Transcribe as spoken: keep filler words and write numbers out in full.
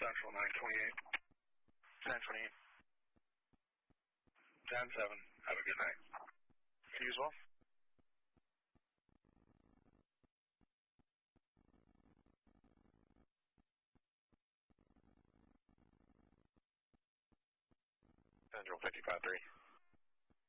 Central nine twenty-eight. nine twenty-eight. ten seven. Have a good night. You as well. Central fifty-five three.